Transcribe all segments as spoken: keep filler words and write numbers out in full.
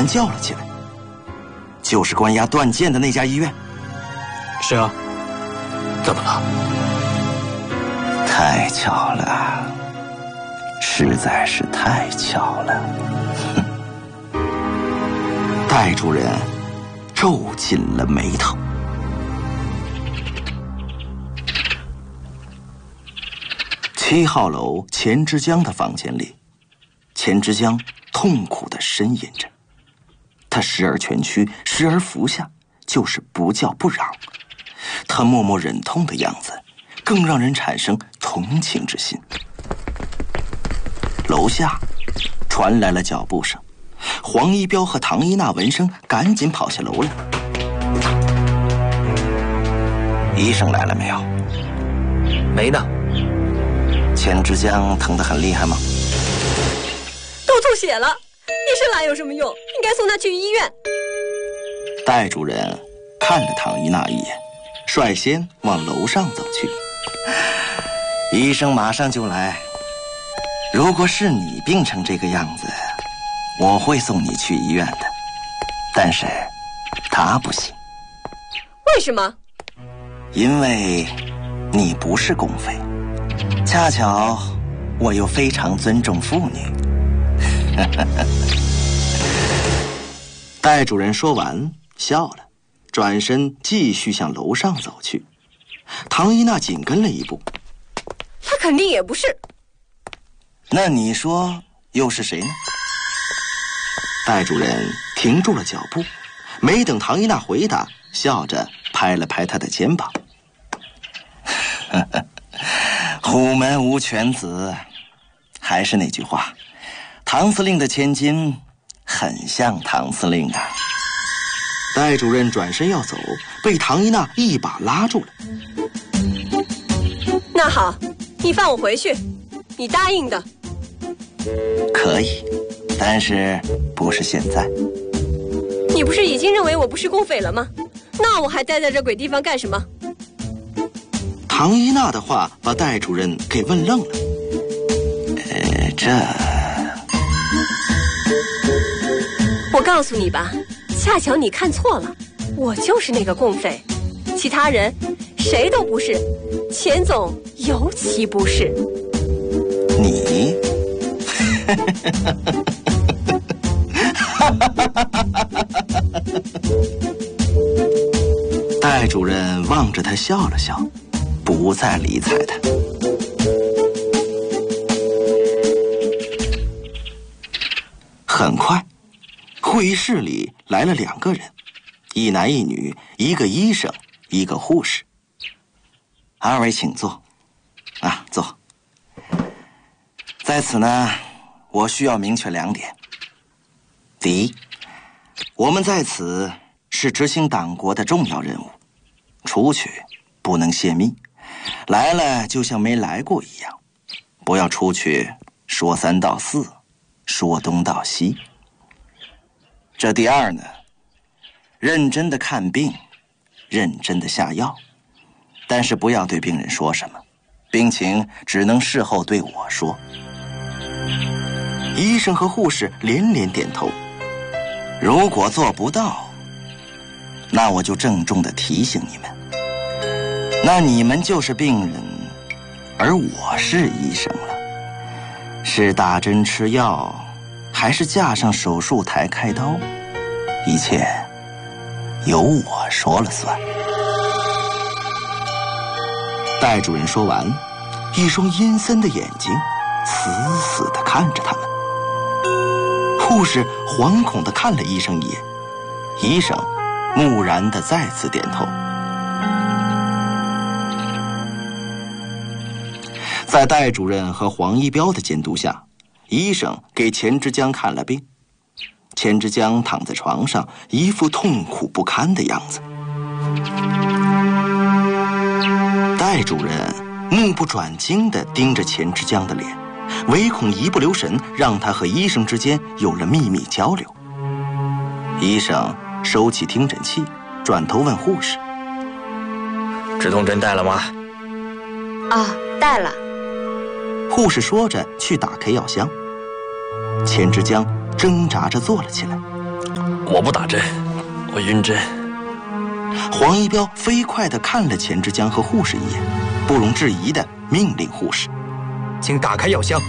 叫了起来：“就是关押段健的那家医院。”“ 是啊，怎么了？”“ 太巧了，实在是太巧了。”哼！戴主任皱紧了眉头。七号楼钱之江的房间里，钱之江痛苦地呻吟着，他时而蜷曲，时而伏下，就是不叫不嚷。他默默忍痛的样子，更让人产生同情之心。楼下传来了脚步声，黄一彪和唐一娜闻声赶紧跑下楼来。医生来了没有？ 没呢。 钱之江疼得很厉害吗？ 都吐血了，医生来有什么用？应该送他去医院。 戴主任看了唐一娜一眼，率先往楼上走去。医生马上就来。如果是你病成这个样子，我会送你去医院的。但是他不行。 为什么？ 因为你不是共匪，恰巧我又非常尊重妇女。戴主任说完笑了，转身继续向楼上走去。唐一娜紧跟了一步。 他肯定也不是。 那你说又是谁呢？戴主任停住了脚步，没等唐一娜回答，笑着拍了拍她的肩膀。虎门无犬子，还是那句话，唐司令的千金很像唐司令啊。戴主任转身要走，被唐一娜一把拉住了。 那好，你放我回去，你答应的。 可以，但是不是现在。 你不是已经认为我不是共匪了吗？那我还待在这鬼地方干什么？ 唐一娜的话把戴主任给问愣了。呃，这…… 我告诉你吧，恰巧你看错了，我就是那个共匪，其他人谁都不是，钱总尤其不是。 你？戴主任望着他笑了笑，不再理睬他。很快，会议室里来了两个人，一男一女，一个医生，一个护士。二位请坐。啊，坐。在此呢，我需要明确两点。第一，我们在此是执行党国的重要任务，出去不能泄密，来了就像没来过一样，不要出去说三道四，说东道西。这第二呢，认真的看病，认真的下药，但是不要对病人说什么，病情只能事后对我说。医生和护士连连点头。如果做不到，那我就郑重地提醒你们，那你们就是病人，而我是医生了。是打针吃药，还是架上手术台开刀，一切由我说了算。戴主任说完，一双阴森的眼睛死死地看着他们。护士惶恐地看了医生一眼，医生木然地再次点头。在戴主任和黄一彪的监督下，医生给钱之江看了病。钱之江躺在床上，一副痛苦不堪的样子。戴主任目不转睛地盯着钱之江的脸，唯恐一不留神让他和医生之间有了秘密交流。医生收起听诊器，转头问护士：“ 止痛针带了吗？”“ 啊，带了。” 护士说着去打开药箱。钱之江挣扎着坐了起来。 我不打针，我晕针。 黄一彪飞快地看了钱之江和护士一眼，不容置疑地命令护士：“ 请打开药箱。”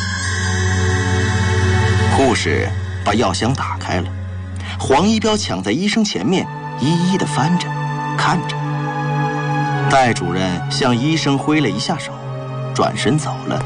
护士把药箱打开了，黄一彪抢在医生前面，一一地翻着，看着。戴主任向医生挥了一下手，转身走了。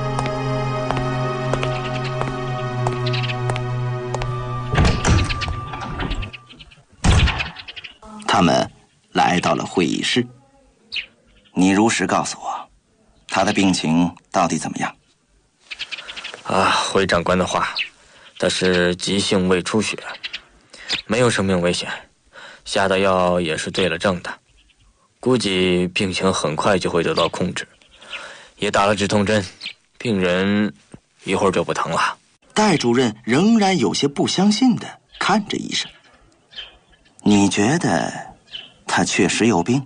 他们来到了会议室。你如实告诉我，他的病情到底怎么样？ 啊，回长官的话，他是急性胃出血，没有生命危险，下的药也是对了症的，估计病情很快就会得到控制，也打了止痛针，病人一会儿就不疼了。 戴主任仍然有些不相信地看着医生。你觉得他确实有病？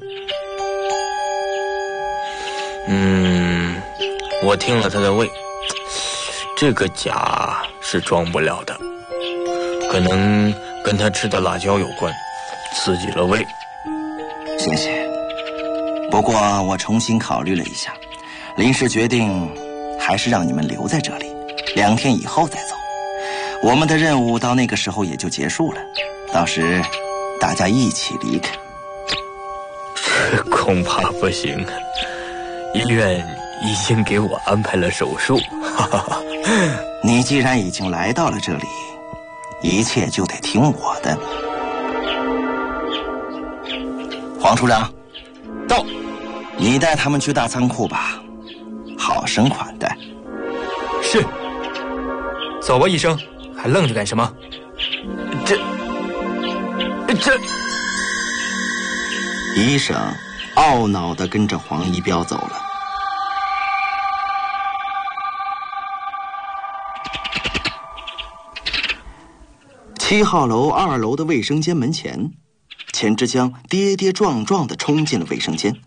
嗯，我听了他的胃，这个假是装不了的，可能跟他吃的辣椒有关，刺激了胃。 谢谢。不过我重新考虑了一下，临时决定还是让你们留在这里，两天以后再走。我们的任务到那个时候也就结束了，到时大家一起离开。 恐怕不行，医院已经给我安排了手术。 你既然已经来到了这里，一切就得听我的。黄处长， 到。 你带他们去大仓库吧，好生款待。 是。走吧，医生，还愣着干什么？ 这这医生懊恼地跟着黄一彪走了。七号楼二楼的卫生间门前，钱之江跌跌撞撞地冲进了卫生间。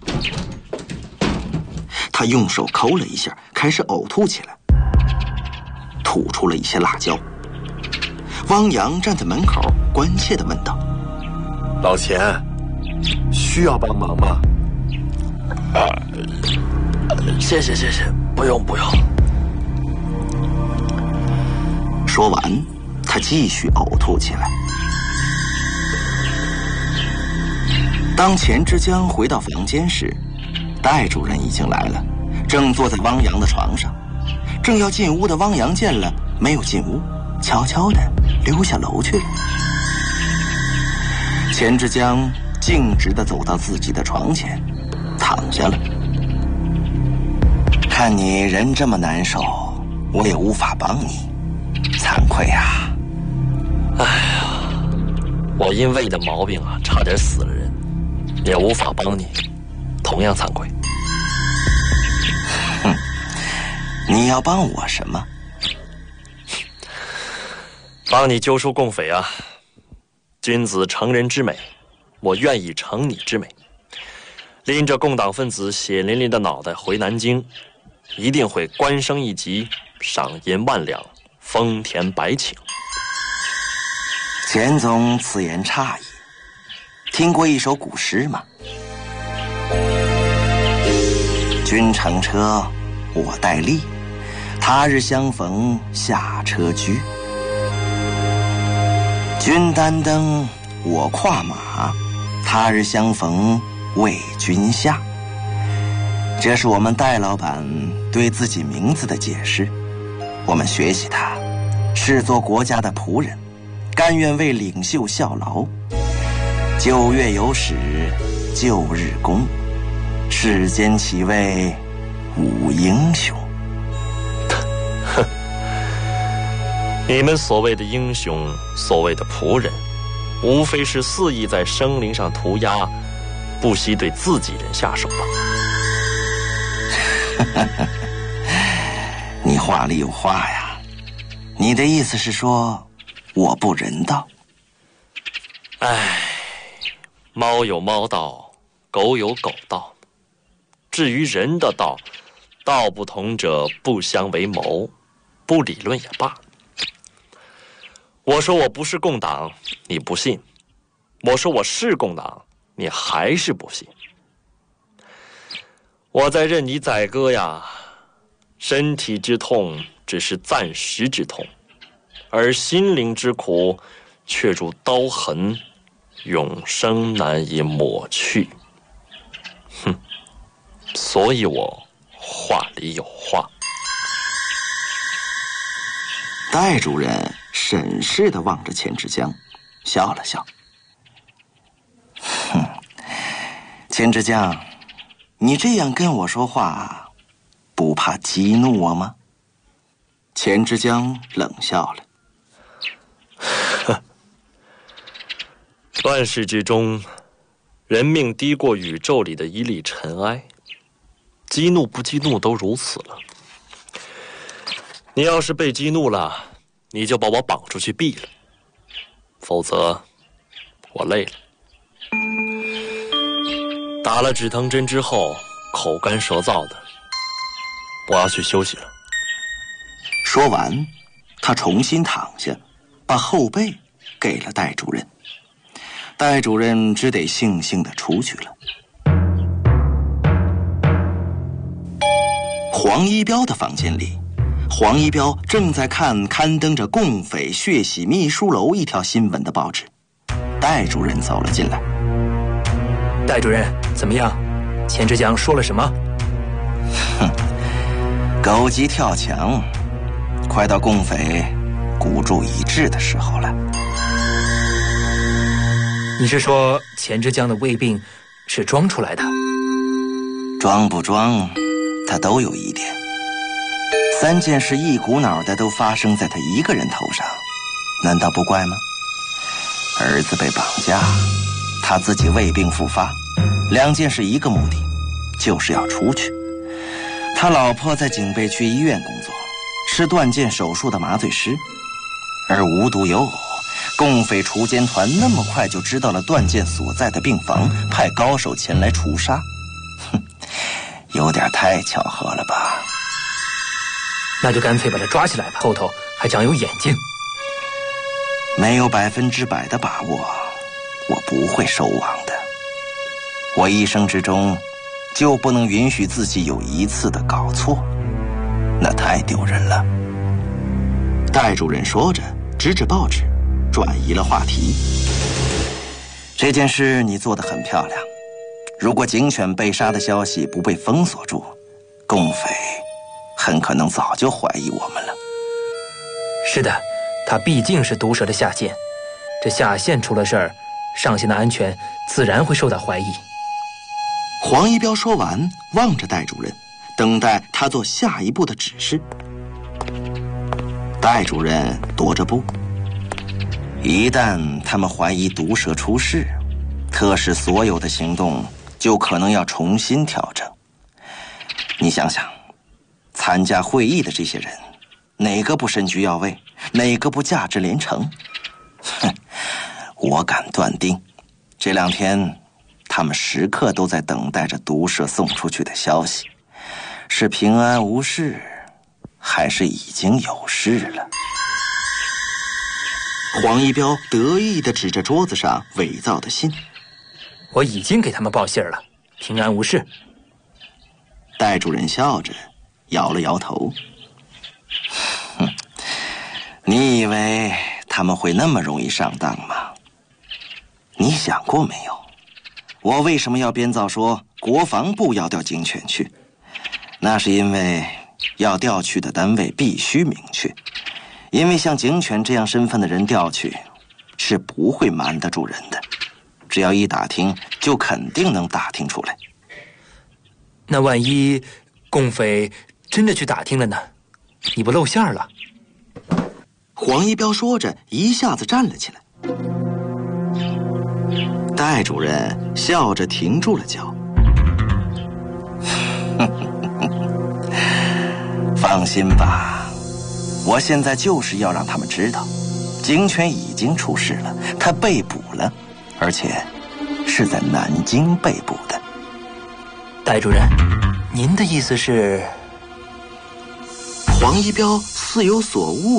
他用手抠了一下，开始呕吐起来，吐出了一些辣椒。汪洋站在门口，关切地问道：“ 老钱，需要帮忙吗？”“ 啊，谢谢谢谢，不用不用。” 说完，他继续呕吐起来。当钱之江回到房间时，戴主任已经来了，正坐在汪洋的床上。正要进屋的汪洋见了，没有进屋，悄悄地溜下楼去了。钱之江径直地走到自己的床前，躺下了。看你人这么难受，我也无法帮你，惭愧啊。 哎呀，我因胃的毛病啊，差点死了人，也无法帮你，同样惭愧。 哼，你要帮我什么？ 帮你揪出共匪啊！君子成人之美，我愿意成你之美。拎着共党分子血淋淋的脑袋回南京，一定会官升一级，赏银万两，丰田百顷。 钱总此言差矣。听过一首古诗吗？君乘车，我戴笠，他日相逢下车居。君担灯，我跨马，他日相逢为君下。这是我们戴老板对自己名字的解释。我们学习他，视作国家的仆人，甘愿为领袖效劳。旧月有始，旧日功，世间岂为无英雄？ 哼，你们所谓的英雄，所谓的仆人，无非是肆意在生灵上涂鸦，不惜对自己人下手吧。 你话里有话呀，你的意思是说我不人道？ 唉，猫有猫道，狗有狗道，至于人的道，道不同者不相为谋，不理论也罢。 我说我不是共党，你不信；我说我是共党，你还是不信。我在任你宰割呀，身体之痛只是暂时之痛，而心灵之苦却如刀痕，永生难以抹去。哼，所以我话里有话。 戴主任审视地望着钱之江，笑了笑。哼，钱之江，你这样跟我说话，不怕激怒我吗？钱之江冷笑了。 呵，乱世之中，人命低过宇宙里的一粒尘埃，激怒不激怒都如此了。你要是被激怒了，你就把我绑出去毙了，否则我累了。打了止疼针之后，口干舌燥的，我要去休息了。 说完，他重新躺下，把后背给了戴主任。戴主任只得悻悻地出去了。黄一彪的房间里，黄一彪正在看刊登着共匪血洗秘书楼一条新闻的报纸。戴主任走了进来。 戴主任，怎么样？钱之江说了什么？ 哼，狗急跳墙，快到共匪孤注一掷的时候了。 你是说钱之江的胃病是装出来的？ 装不装，他都有疑点。三件事一股脑的都发生在他一个人头上，难道不怪吗？儿子被绑架，他自己胃病复发，两件事一个目的，就是要出去。他老婆在警备区医院工作，是断剑手术的麻醉师，而无独有偶，共匪锄奸团那么快就知道了断剑所在的病房，派高手前来除杀。哼，有点太巧合了吧？ 那就干脆把他抓起来吧，后头还长有眼睛。 没有百分之百的把握，我不会收网的。我一生之中就不能允许自己有一次的搞错，那太丢人了。戴主任说着，指指报纸，转移了话题。这件事你做得很漂亮，如果警犬被杀的消息不被封锁住，共匪很可能早就怀疑我们了。 是的，他毕竟是毒蛇的下线，这下线出了事儿，上线的安全自然会受到怀疑。 黄一彪说完，望着戴主任，等待他做下一步的指示。戴主任踱着步，一旦他们怀疑毒蛇出事，特使所有的行动就可能要重新调整。你想想，参加会议的这些人，哪个不身居要位，哪个不价值连城？哼，我敢断定，这两天他们时刻都在等待着毒蛇送出去的消息，是平安无事，还是已经有事了？黄一彪得意地指着桌子上伪造的信。 我已经给他们报信了，平安无事。 戴主任笑着摇了摇头。哼，你以为他们会那么容易上当吗？你想过没有，我为什么要编造说国防部要调警犬去？那是因为要调去的单位必须明确，因为像警犬这样身份的人调去是不会瞒得住人的，只要一打听就肯定能打听出来。 那万一共匪真的去打听了呢？你不露馅了？ 黄一彪说着，一下子站了起来。戴主任笑着停住了脚。放心吧，我现在就是要让他们知道，警犬已经出事了，他被捕了，而且是在南京被捕的。 戴主任，您的意思是？ 黄一彪似有所悟